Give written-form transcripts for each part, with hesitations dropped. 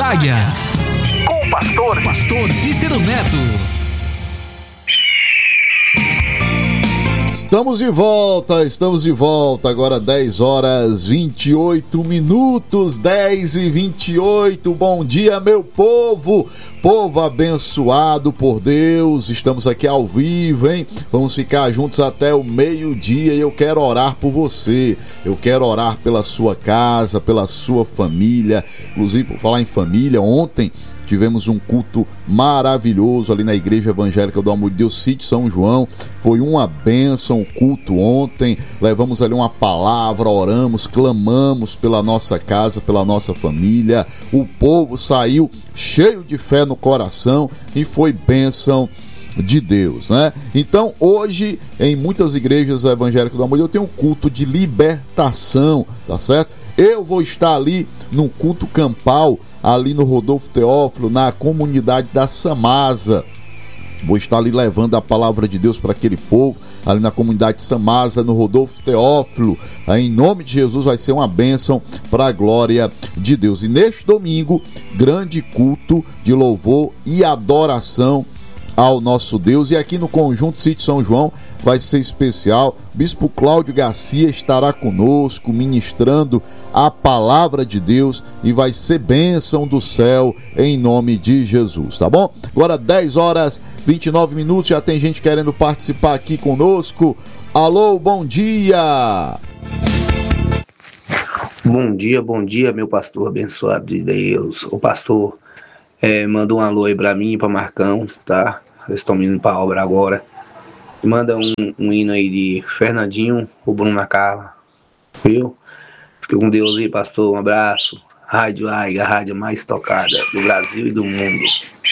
Águias, com o pastor Cícero Neto. Estamos de volta, agora 10 horas 28 minutos, 10h28, bom dia meu povo abençoado por Deus, estamos aqui ao vivo, hein? Vamos ficar juntos até o meio-dia e eu quero orar por você, eu quero orar pela sua casa, pela sua família, inclusive por falar em família, ontem tivemos um culto maravilhoso ali na Igreja Evangélica do Amor de Deus, Sítio São João. Foi uma bênção o culto ontem. Levamos ali uma palavra, oramos, clamamos pela nossa casa, pela nossa família. O povo saiu cheio de fé no coração e foi bênção de Deus, né? Então hoje em muitas igrejas evangélicas do Amor de Deus tem um culto de libertação, tá certo? Eu vou estar ali num culto campal, ali no Rodolfo Teófilo, na comunidade da Samasa. Vou estar ali levando a palavra de Deus para aquele povo, ali na comunidade de Samasa, no Rodolfo Teófilo. Em nome de Jesus vai ser uma bênção para a glória de Deus. E neste domingo, grande culto de louvor e adoração ao nosso Deus. E aqui no Conjunto Sítio São João vai ser especial. Bispo Cláudio Garcia estará conosco ministrando a palavra de Deus e vai ser bênção do céu em nome de Jesus, tá bom? Agora 10 horas 29 minutos, já tem gente querendo participar aqui conosco. Alô, bom dia! Bom dia, meu pastor abençoado de Deus. O pastor manda um alô aí pra mim e pra Marcão, tá? Eles estão indo pra obra agora. Manda um hino aí de Fernandinho, o Bruno Carla, viu? Fique com Deus aí, pastor. Um abraço. Rádio Águia, a rádio mais tocada do Brasil e do mundo.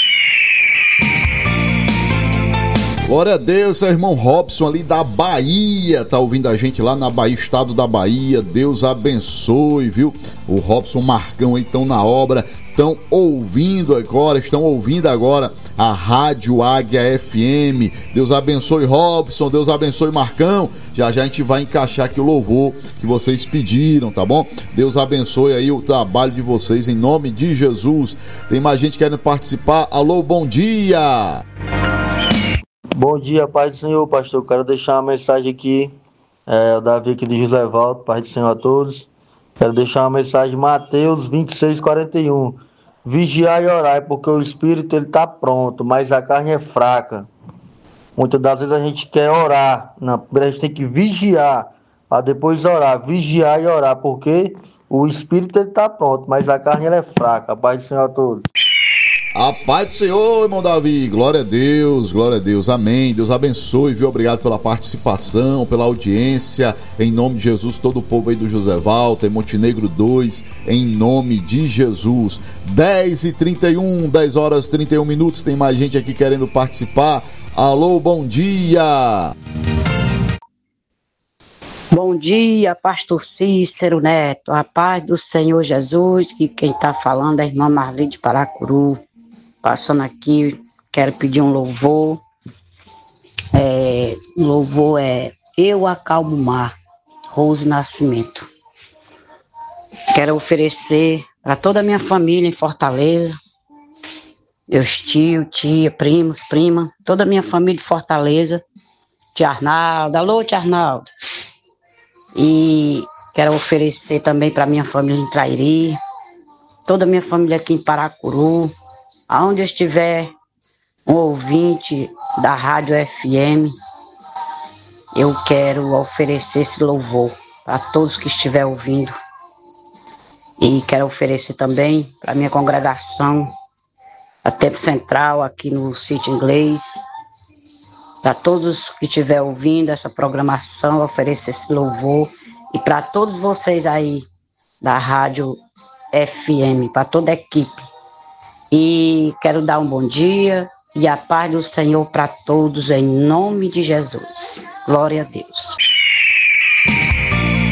Glória a Deus, seu irmão Robson ali da Bahia, tá ouvindo a gente lá na Bahia, estado da Bahia. Deus abençoe, viu? O Robson, Marcão aí estão na obra, estão ouvindo agora a Rádio Águia FM. Deus abençoe Robson, Deus abençoe Marcão. Já a gente vai encaixar aqui o louvor que vocês pediram, tá bom? Deus abençoe aí o trabalho de vocês em nome de Jesus. Tem mais gente querendo participar. Alô, bom dia! Bom dia, Pai do Senhor, pastor. Quero deixar uma mensagem aqui. O Davi aqui de José Valdo, Pai do Senhor a todos. Quero deixar uma mensagem de Mateus 26:41. Vigiai e orai, porque o espírito ele está pronto, mas a carne é fraca. Muitas das vezes a gente quer orar, a gente tem que vigiar, para depois orar. Vigiar e orar, porque o espírito ele está pronto, mas a carne ela é fraca. Pai do Senhor a todos. A paz do Senhor, irmão Davi, glória a Deus, amém, Deus abençoe, viu, obrigado pela participação, pela audiência, em nome de Jesus, todo o povo aí do José Walter, Montenegro 2, em nome de Jesus. 10h31, 10 horas 31 minutos, tem mais gente aqui querendo participar. Alô, bom dia! Bom dia, pastor Cícero Neto, a paz do Senhor Jesus, que quem está falando é a irmã Marli de Paracuru. Passando aqui, quero pedir um louvor. O louvor é Eu Acalmo o Mar, Rose Nascimento. Quero oferecer para toda a minha família em Fortaleza, meus tios, tia, primos, prima, toda a minha família em Fortaleza, tia Arnaldo, alô tia Arnaldo. E quero oferecer também para minha família em Trairi, toda a minha família aqui em Paracuru. Aonde estiver um ouvinte da Rádio FM, eu quero oferecer esse louvor para todos que estiver ouvindo. E quero oferecer também para minha congregação, a Tempo Central, aqui no Sítio Inglês. Para todos que estiver ouvindo essa programação, oferecer esse louvor. E para todos vocês aí da Rádio FM, para toda a equipe. E quero dar um bom dia e a paz do Senhor para todos, em nome de Jesus. Glória a Deus.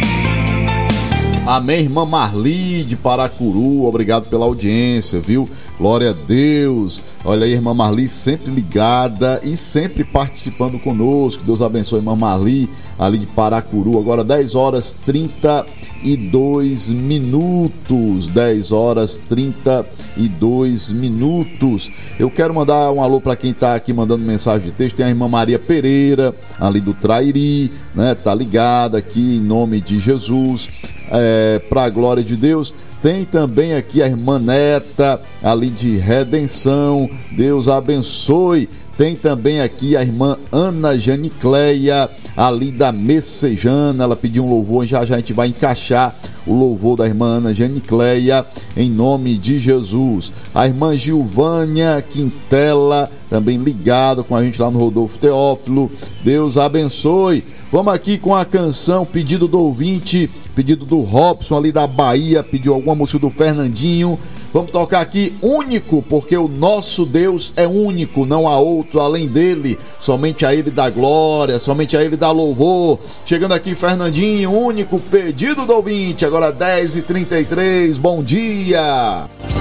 Amém, irmã Marli de Paracuru, obrigado pela audiência, viu? Glória a Deus. Olha aí, irmã Marli sempre ligada e sempre participando conosco. Deus abençoe a irmã Marli, ali de Paracuru. Agora 10 horas 32 minutos. 10 horas 32 minutos. Eu quero mandar um alô para quem tá aqui mandando mensagem de texto. Tem a irmã Maria Pereira, ali do Trairi, né? Tá ligada aqui em nome de Jesus. Para a glória de Deus. Tem também aqui a irmã Neta, ali de Redenção, Deus abençoe. Tem também aqui a irmã Ana Janicleia, ali da Messejana, ela pediu um louvor, já a gente vai encaixar o louvor da irmã Ana Janicleia, em nome de Jesus. A irmã Gilvânia Quintela, também ligada com a gente lá no Rodolfo Teófilo, Deus abençoe. Vamos aqui com a canção, pedido do ouvinte, pedido do Robson ali da Bahia, pediu alguma música do Fernandinho. Vamos tocar aqui Único, porque o nosso Deus é único, não há outro além dele, somente a ele dá glória, somente a ele dá louvor. Chegando aqui Fernandinho, Único, pedido do ouvinte, agora 10h33, bom dia!